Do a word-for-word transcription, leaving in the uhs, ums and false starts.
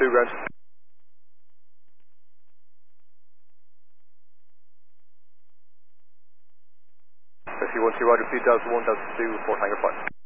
two, ground. If you want to, Roger, please Delta one, Delta two, four Tango five.